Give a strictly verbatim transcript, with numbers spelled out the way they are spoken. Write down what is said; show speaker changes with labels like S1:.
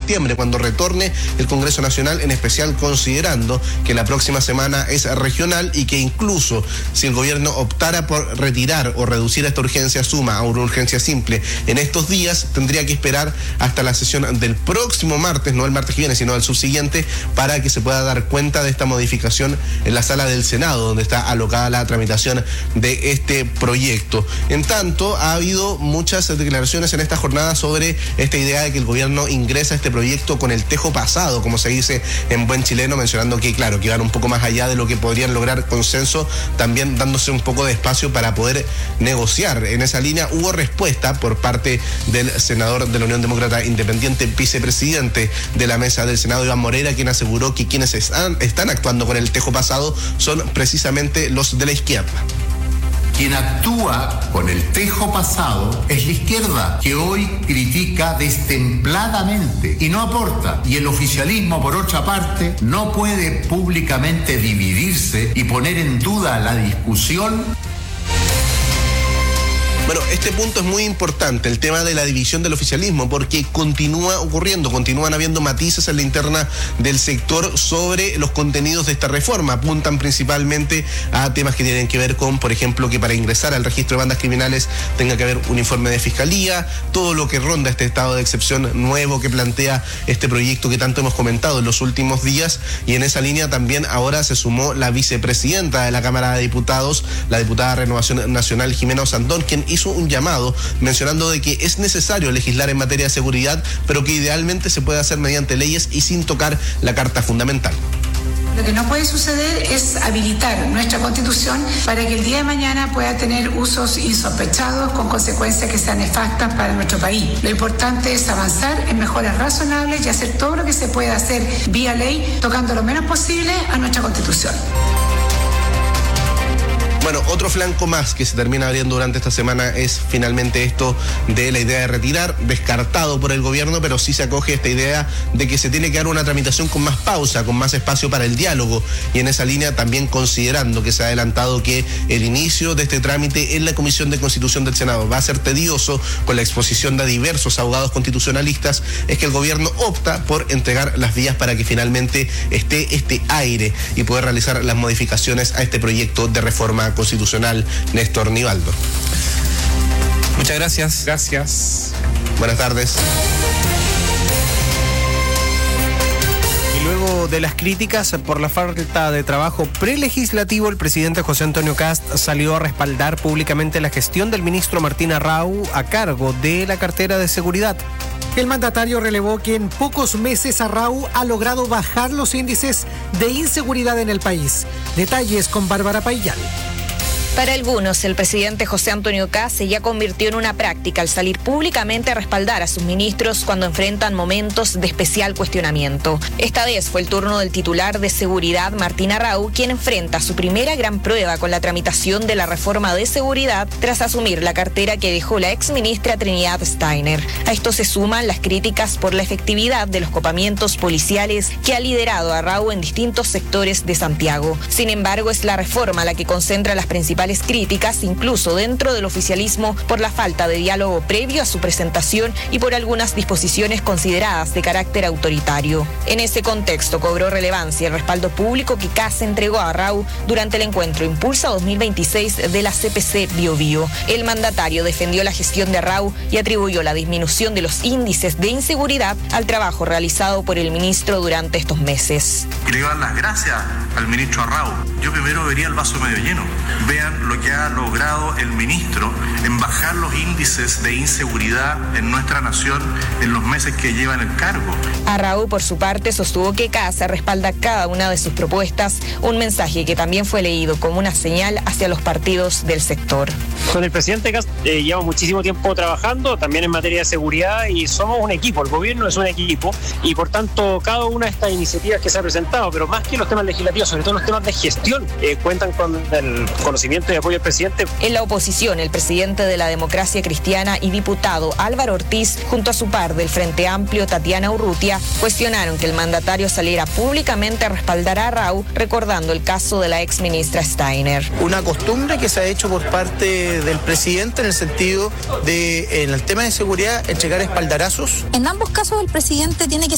S1: septiembre, cuando retorne el Congreso Nacional, en especial considerando que la próxima semana es regional y que incluso si el gobierno optara por retirar o reducir esta urgencia suma a una urgencia simple en estos días, tendría que esperar hasta la sesión del próximo martes, no el martes que viene, sino el subsiguiente, para que se pueda dar cuenta de esta modificación en la sala del Senado, donde está alocada la tramitación de este proyecto. En tanto, ha habido muchas declaraciones en esta jornada sobre esta idea de que el gobierno ingresa a este proyecto con el tejo pasado, como se dice en buen chileno, mencionando que, claro, que van un poco más allá de lo que podrían lograr consenso, también dándose un poco de espacio para poder negociar. En esa línea hubo respuesta por parte del senador de la Unión Demócrata Independiente, vicepresidente de la mesa del Senado, Iván Moreira, quien aseguró que quienes están, están actuando con el tejo pasado son precisamente los de la izquierda.
S2: Quien actúa con el tejo pasado es la izquierda, que hoy critica destempladamente y no aporta. Y el oficialismo, por otra parte, no puede públicamente dividirse y poner en duda la discusión.
S1: Bueno, este punto es muy importante, el tema de la división del oficialismo, porque continúa ocurriendo, continúan habiendo matices en la interna del sector sobre los contenidos de esta reforma. Apuntan principalmente a temas que tienen que ver con, por ejemplo, que para ingresar al registro de bandas criminales tenga que haber un informe de fiscalía, todo lo que ronda este estado de excepción nuevo que plantea este proyecto que tanto hemos comentado en los últimos días. Y en esa línea también ahora se sumó la vicepresidenta de la Cámara de Diputados, la diputada de Renovación Nacional, Jimena Osandón, quien hizo un llamado mencionando de que es necesario legislar en materia de seguridad, pero que idealmente se puede hacer mediante leyes y sin tocar la Carta Fundamental.
S3: Lo que no puede suceder es habilitar nuestra Constitución para que el día de mañana pueda tener usos insospechados con consecuencias que sean nefastas para nuestro país. Lo importante es avanzar en mejoras razonables y hacer todo lo que se pueda hacer vía ley, tocando lo menos posible a nuestra Constitución.
S1: Bueno, otro flanco más que se termina abriendo durante esta semana es finalmente esto de la idea de retirar, descartado por el gobierno, pero sí se acoge esta idea de que se tiene que dar una tramitación con más pausa, con más espacio para el diálogo, y en esa línea también considerando que se ha adelantado que el inicio de este trámite en la Comisión de Constitución del Senado va a ser tedioso con la exposición de diversos abogados constitucionalistas, es que el gobierno opta por entregar las vías para que finalmente esté este aire y poder realizar las modificaciones a este proyecto de reforma constitucional. Néstor Nivaldo.
S4: Muchas gracias.
S1: Gracias. Buenas tardes.
S4: Y luego de las críticas por la falta de trabajo prelegislativo, el presidente José Antonio Kast salió a respaldar públicamente la gestión del ministro Martín Arrau a cargo de la cartera de seguridad.
S5: El mandatario relevó que en pocos meses Arrau ha logrado bajar los índices de inseguridad en el país. Detalles con Bárbara Paillal.
S6: Para algunos, el presidente José Antonio Kast se ya convirtió en una práctica al salir públicamente a respaldar a sus ministros cuando enfrentan momentos de especial cuestionamiento. Esta vez fue el turno del titular de Seguridad, Martín Arrau, quien enfrenta su primera gran prueba con la tramitación de la reforma de seguridad tras asumir la cartera que dejó la exministra Trinidad Steiner. A esto se suman las críticas por la efectividad de los copamientos policiales que ha liderado Arrau en distintos sectores de Santiago. Sin embargo, es la reforma la que concentra las principales críticas, incluso dentro del oficialismo, por la falta de diálogo previo a su presentación y por algunas disposiciones consideradas de carácter autoritario. En ese contexto cobró relevancia el respaldo público que Kast entregó a Arrau durante el encuentro Impulsa dos mil veintiséis de la C P C Bio Bio. El mandatario defendió la gestión de Arrau y atribuyó la disminución de los índices de inseguridad al trabajo realizado por el ministro durante estos meses.
S7: Quiero dar las gracias al ministro Arrau. Yo primero vería el vaso medio lleno. Vean lo que ha logrado el ministro en bajar los índices de inseguridad en nuestra nación en los meses que lleva en el cargo.
S6: Arrau, por su parte, sostuvo que Kast respalda cada una de sus propuestas, un mensaje que también fue leído como una señal hacia los partidos del sector.
S8: Con el presidente Kast eh, llevamos muchísimo tiempo trabajando, también en materia de seguridad, y somos un equipo, el gobierno es un equipo, y por tanto cada una de estas iniciativas que se ha presentado, pero más que los temas legislativos, sobre todo los temas de gestión, eh, cuentan con el conocimiento y apoyo del presidente.
S6: En la oposición, el presidente de la Democracia Cristiana y diputado Álvaro Ortiz, junto a su par del Frente Amplio, Tatiana Urrutia, cuestionaron que el mandatario saliera públicamente a respaldar a Arrau, recordando el caso de la exministra Steiner.
S9: Una costumbre que se ha hecho por parte del presidente en el sentido de, en el tema de seguridad, entregar espaldarazos.
S10: En ambos casos el presidente tiene que